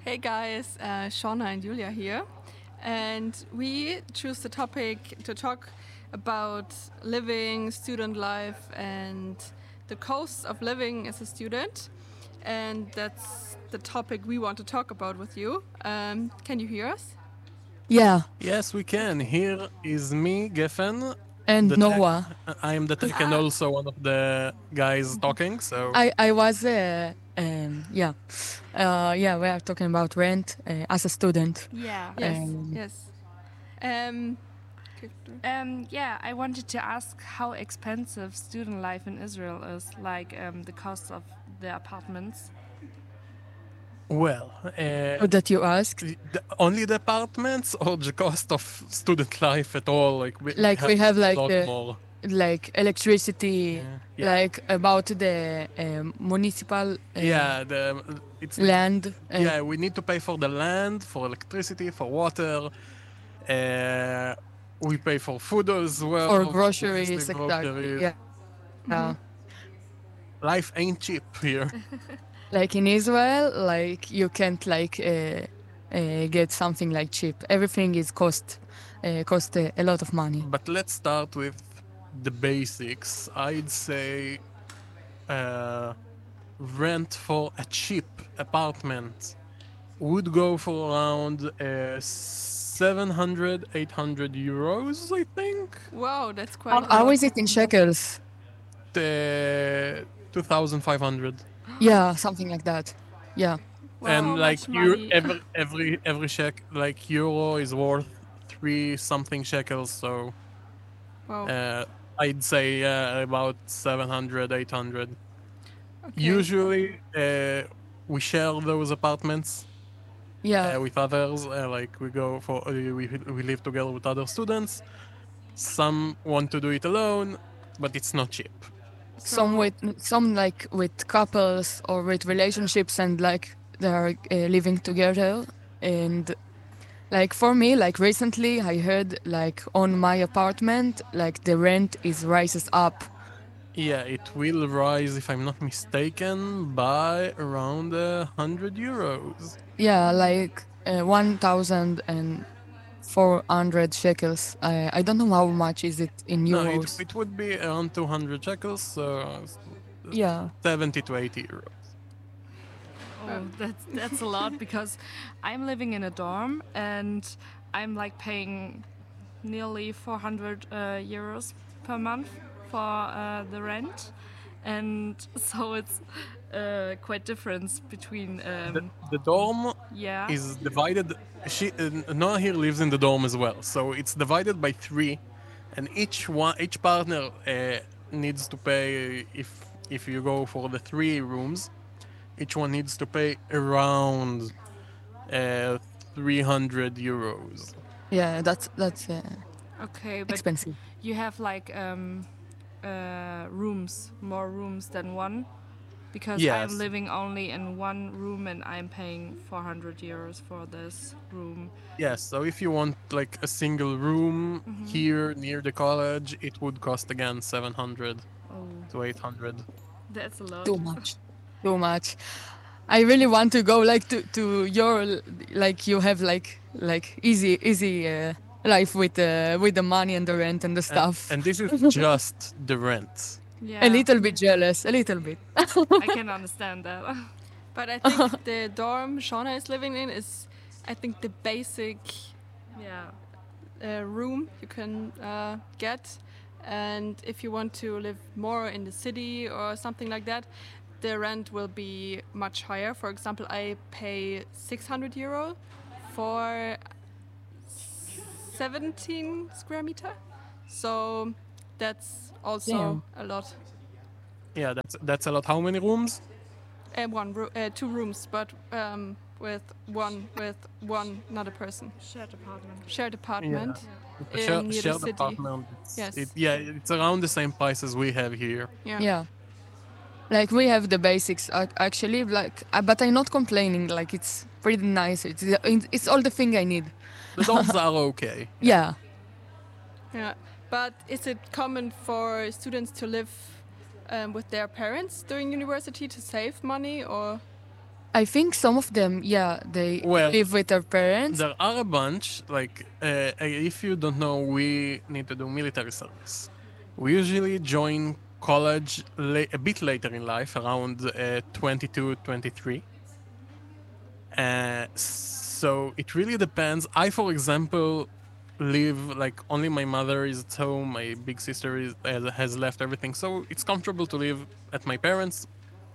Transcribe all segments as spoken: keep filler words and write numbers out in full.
Hey guys, uh, Shauna and Julia here, and we choose the topic to talk about living, student life, and the costs of living as a student. And that's the topic we want to talk about with you. Um, can you hear us? Yeah, Yes, we can. Here is me, Geffen, and the tech. Noah. I am the tech and also one of the guys talking. So I I was uh, um yeah, uh yeah. We are talking about rent uh, as a student. Yeah. Yes, Um, yes. Um, Um, yeah, I wanted to ask how expensive student life in Israel is, like um, the cost of the apartments. well, uh, Good that you asked. the, only the apartments or the cost of student life at all? Like we Like we have a like lot the more. like electricity, Yeah. Yeah. like about the um, municipal uh, Yeah, the it's like- land. Uh, yeah, we need to pay for the land, for electricity, for water. Uh, we pay for food as well. or obviously groceries, exactly. groceries. Yeah. Yeah. Life ain't cheap here. Like in Israel, like you can't like uh, uh, get something like cheap. Everything is cost uh, cost uh, a lot of money. But let's start with the basics. I'd say uh, rent for a cheap apartment would go for around uh, seven hundred, eight hundred euros, I think. wow, that's quite. How, a how lot. is it in shekels? Uh, two thousand five hundred. Yeah, something like that. Yeah. Wow. And So like much you, money. every every every shek like euro is worth three something shekels. So Wow. uh, I'd say uh, about seven hundred, eight hundred. Okay. Usually, uh, we share those apartments Yeah. uh, with others. Uh, like we go for uh, we we live together with other students. Some want to do it alone, but it's not cheap. some So- with some like with couples or with relationships and like they are uh, living together and like for me like recently I heard like on my apartment like the rent is rises up. Yeah, it will rise if I'm not mistaken by around a hundred euros. Yeah, like uh, one thousand four hundred shekels. I, I don't know how much is it in No, it, euros. it would be around two hundred shekels, so Yeah. seventy to eighty euros. Oh, that's that's a lot because I'm living in a dorm and I'm like paying nearly four hundred uh, euros per month for uh, the rent, and so it's uh, quite difference between um, The, the dorm yeah is divided. She uh, Noah here lives in the dorm as well, so it's divided by three, and each one each partner uh, needs to pay if if you go for the three rooms, each one needs to pay around uh, three hundred euros. Yeah, that's that's uh, okay, but expensive. you have like um, uh, rooms, more rooms than one, because Yes. I'm living only in one room and I'm paying four hundred euros for this room. Yes, so if you want like a single room here near the college, it would cost again seven hundred Oh, to eight hundred. that's a lot. Too much. Too much. I really want to go like to, to your like you have like like easy easy uh, life with uh, with the money and the rent and the And, stuff. and this is just the rent. Yeah, A little bit jealous, a little bit. I can understand that. But I think the dorm Shauna is living in is, I think, the basic yeah. uh, room you can uh, get. And if you want to live more in the city or something like that, the rent will be much higher. For example, I pay six hundred euro for seventeen square meter. So that's also Damn. a lot. Yeah, that's that's a lot. How many rooms? Uh, one, ro- uh, two rooms, but um, with one with one another person, Shared apartment. shared apartment. A Uh, share- near the shared city. apartment. It's- Yes. It, yeah, it's around the same price as we have here. Yeah. Yeah. Like we have the basics ac- actually like uh, but I'm not complaining like it's pretty nice. It's it's all the thing I need. The dorms are okay. Yeah. Yeah, but is it common for students to live um, with their parents during university to save money, or I think some of them, yeah, they Well, live with their parents. there are a bunch. Like, uh, if you don't know, we need to do military service. We usually join college la- a bit later in life, around uh, twenty-two, twenty-three. Uh, so it really depends. I, for example, live like only my mother is at home. My big sister is, uh, has left everything, so it's comfortable to live at my parents,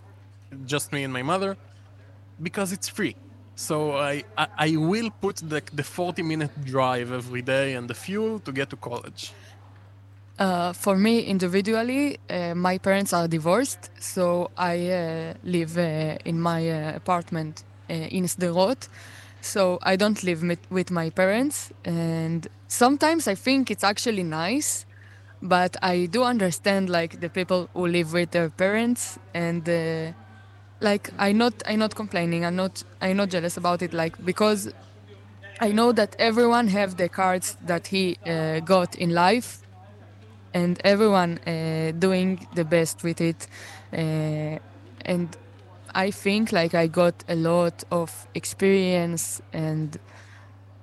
just me and my mother, because it's free. So I I, I will put the the forty minute drive every day and the fuel to get to college. Uh, for me individually, uh, my parents are divorced, so I uh, live uh, in my uh, apartment uh, in Sderot. So I don't live mit- with my parents, and sometimes I think it's actually nice, but I do understand like the people who live with their parents, and uh, like I not I not complaining. I'm not I'm not jealous about it, like because I know that everyone have the cards that he uh, got in life, and everyone uh, doing the best with it, uh, and I think like I got a lot of experience and uh,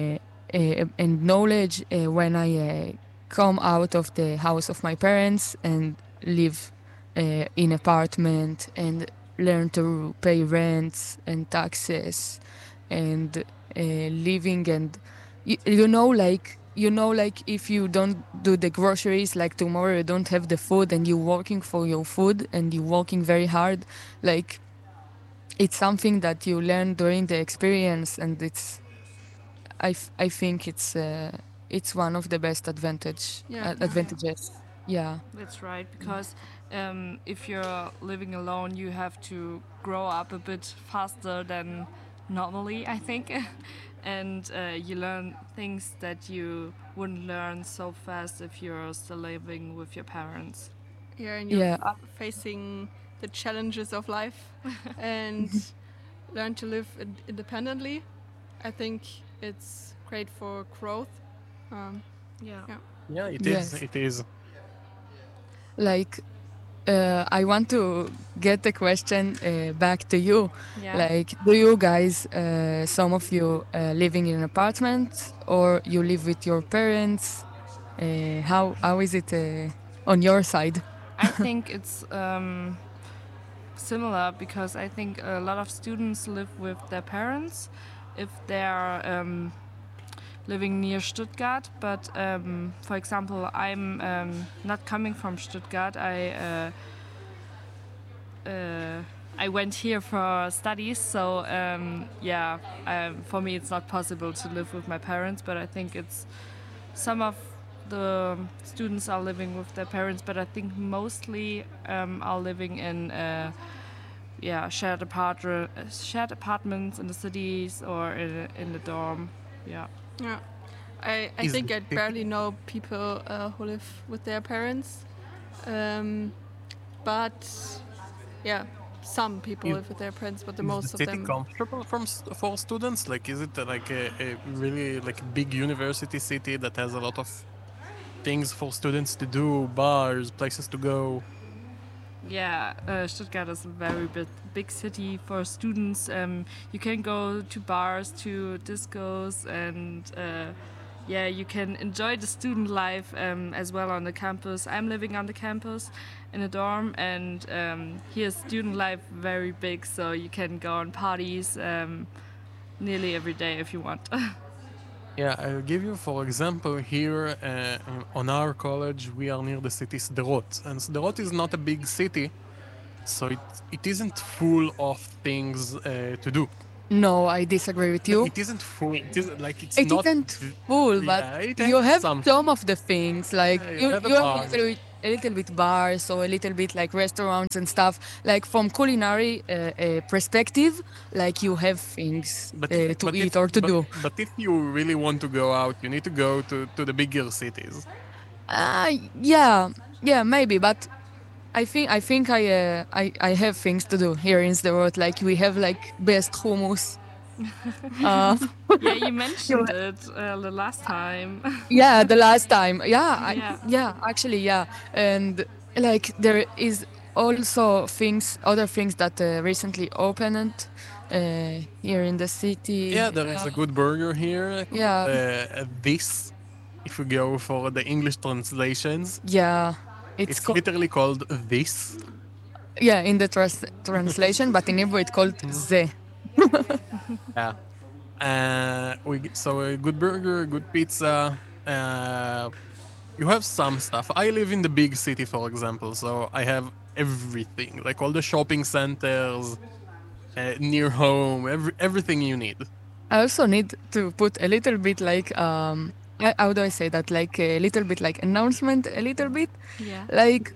uh, and knowledge uh, when I uh, come out of the house of my parents and live uh, in apartment and learn to pay rents and taxes and uh, living and you, you know like you know like if you don't do the groceries, like tomorrow you don't have the food and you're working for your food and you're working very hard, like it's something that you learn during the experience, and it's I, f- I think it's uh, it's one of the best advantage Yeah. uh, advantages. Yeah. That's right, because um, if you're living alone, you have to grow up a bit faster than normally, I think. And uh, you learn things that you wouldn't learn so fast if you're still living with your parents. Yeah, and you're Yeah. f- facing the challenges of life and learn to live in- independently. I think it's great for growth. Um, Yeah. Yeah. Yeah, it is. Yes. It is. Like uh, I want to get the question uh, back to you. Yeah. Like, do you guys, uh, some of you, uh, living in an apartment or you live with your parents? Uh, how how is it uh, on your side? I think it's um, similar because I think a lot of students live with their parents if they are um, living near Stuttgart. But um, for example, I'm um, not coming from Stuttgart. I uh, uh, I went here for studies, so um, yeah, um, for me it's not possible to live with my parents. But I think it's some of the students are living with their parents, but I think mostly um, are living in uh, yeah shared apartment shared apartments in the cities or in, in the dorm. Yeah. Yeah. I, I Is think I it- barely know people uh, who live with their parents. Um, but yeah, some people Is- live with their parents, but the Is most the of city them. comfortable from s- for students? Like, is it uh, like a, a really like big university city that has a lot of things for students to do, bars, places to go? Yeah, uh, Stuttgart is a very big, big city for students. Um, you can go to bars, to discos, and uh, yeah, you can enjoy the student life um, as well on the campus. I'm living on the campus in a dorm, and um, here's student life very big, so you can go on parties um, nearly every day if you want. Yeah, I'll give you, for example, here uh, on our college, we are near the city Sderot, and Sderot is not a big city, so it it isn't full of things uh, to do. No, I disagree with you. It isn't full. It is like it's It not. isn't v- full, but Yeah, it you has have some. some of the things. Like Yeah, you you, have a you have a bar. little, bit, a little bit bars or a little bit like restaurants and stuff. Like from culinary uh, uh, perspective, like you have things But, uh, if, to but eat if, or to but, do. but if you really want to go out, you need to go to, to the bigger cities. Uh, yeah, yeah, maybe, but I think I think I uh, I I have things to do here in Sderot. Like we have like best hummus. uh, Yeah, you mentioned it uh, the last time. yeah, the last time. Yeah, I, Yeah. yeah, actually, yeah, and like there is also things, other things that uh, recently opened uh, here in the city. Yeah, there is a good burger here called Yeah, uh, This. If you go for the English translations, yeah. It's it's called, literally called This. yeah, in the trans- translation, but in Hebrew it's called ze. Yeah. Uh, we g- so a good burger, good pizza. Uh, you have some stuff. I live in the big city, for example, so I have everything, like all the shopping centers uh, near home, every, everything you need. I also need to put a little bit like um h- how do I say that, like a little bit like announcement, a little bit Yeah. like,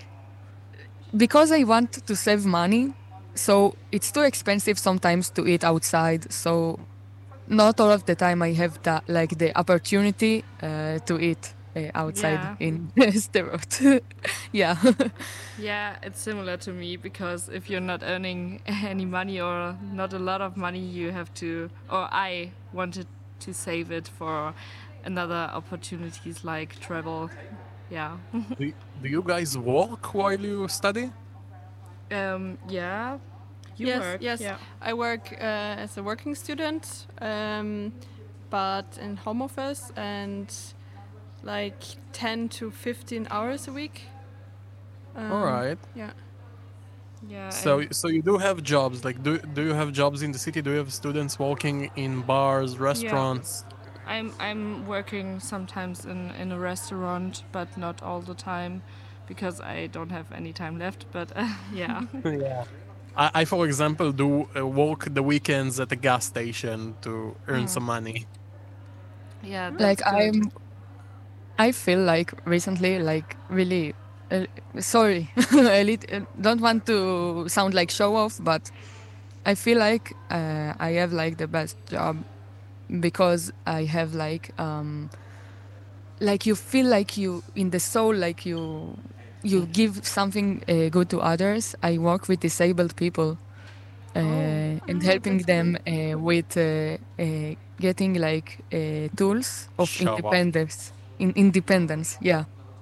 because I want to save money, so it's too expensive sometimes to eat outside. So not all of the time I have that like the opportunity uh, to eat uh, outside Yeah. in Sderot. Yeah. Yeah, it's similar to me because if you're not earning any money or not a lot of money, you have to, or I wanted to save it for another opportunities like travel. Yeah. Do, y- do you guys work while you study? um, yeah. You yes, work. yes. Yeah. I work uh, as a working student, um, but in home office and like ten to fifteen hours a week. Um, All right. Yeah. Yeah. So, and- so you do have jobs. Like, do do you have jobs in the city? Do you have students working in bars, restaurants? I'm I'm working sometimes in, in a restaurant, but not all the time, because I don't have any time left. But uh, yeah, Yeah. I, I, for example, do uh, work the weekends at a gas station to earn some money. yeah, that's Like good. I'm I feel like recently, like really, uh, sorry, a lit- uh, don't want to sound like show off, but I feel like uh, I have like the best job because I have like, um, like you feel like you in the soul, like you, you give something uh, good to others. I work with disabled people uh, and Oh, helping that's them uh, with uh, uh, getting like uh, tools of Show off. independence. In independence, yeah.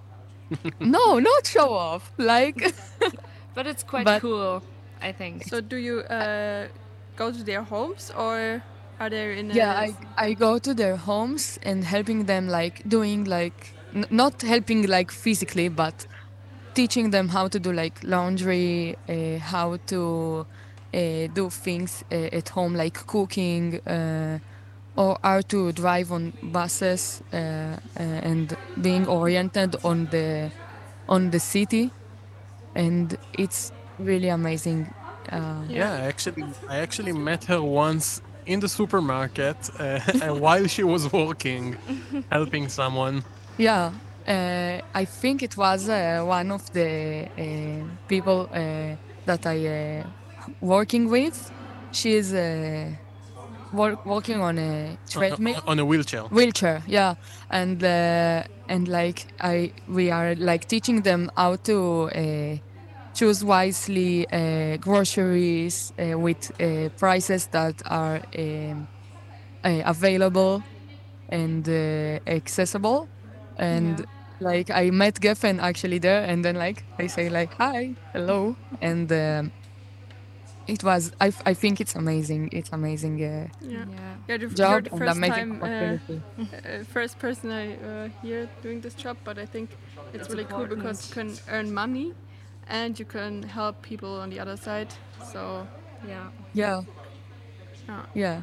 No, not show off. Like, But it's quite But- cool, I think. So do you uh, go to their homes or are they in a yeah, I, I go to their homes and helping them, like doing like n- not helping like physically, but teaching them how to do like laundry, uh, how to uh, do things uh, at home like cooking, uh, or how to drive on buses uh, uh, and being oriented on the on the city, and it's really amazing. Uh, Yeah, I actually, I actually met her once in the supermarket uh, and while she was working, helping someone. Yeah, uh, I think it was uh, one of the uh, people uh, that I uh, working with. She's uh, work, working on a treadmill, On a wheelchair. wheelchair. Yeah, and uh, and like I, we are like teaching them how to uh, choose wisely uh, groceries uh, with uh, prices that are um, uh, available and uh, accessible. And Yeah. like I met Geffen actually there, and then like I say like hi, hello, and um, it was I, f- I think it's amazing. It's amazing uh, Yeah. Yeah. Yeah, the, you're job the and first amazing time, uh, opportunity. uh, first person I uh, hear doing this job, but I think it's, It's really cool because you can earn money and you can help people on the other side. So Yeah. Yeah, yeah, yeah.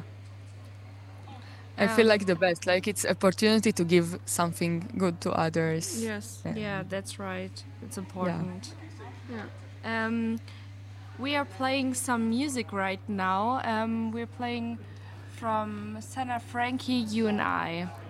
I feel Um, like the best. Like it's opportunity to give something good to others. yes, Yeah. Yeah, that's right. It's important. yeah. Um, we are playing some music right now. Um, we're playing from Senna Frankie, You and I.